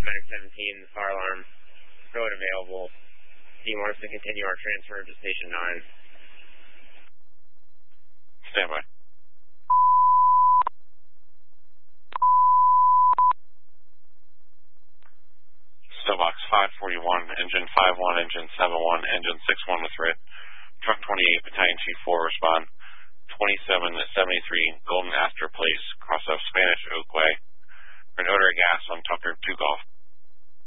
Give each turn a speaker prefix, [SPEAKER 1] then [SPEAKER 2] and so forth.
[SPEAKER 1] Medic 17, the fire alarm, road available. Do you want us to continue our transfer to Station 9?
[SPEAKER 2] Stand by. Stillbox 541, engine 51, engine 71, engine 61 with red. Truck 28, Battalion Chief 4, respond. 2773, Golden Astor Place, cross of Spanish Oak Way. For an odor of gas on Tucker 2 Golf.